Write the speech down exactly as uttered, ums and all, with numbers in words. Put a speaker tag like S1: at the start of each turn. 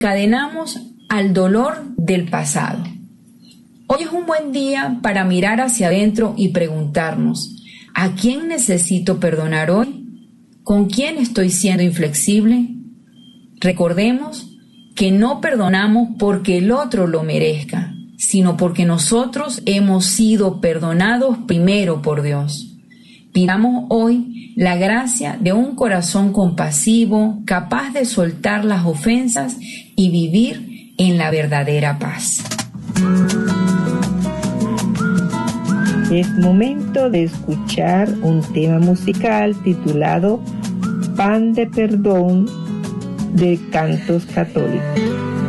S1: Encadenamos al dolor del pasado. Hoy es un buen día para mirar hacia adentro y preguntarnos, ¿a quién necesito perdonar hoy? ¿Con quién estoy siendo inflexible? Recordemos que no perdonamos porque el otro lo merezca, sino porque nosotros hemos sido perdonados primero por Dios. Pidamos hoy la gracia de un corazón compasivo, capaz de soltar las ofensas y vivir en la verdadera paz.
S2: Es momento de escuchar un tema musical titulado Pan de Perdón de Cantos Católicos.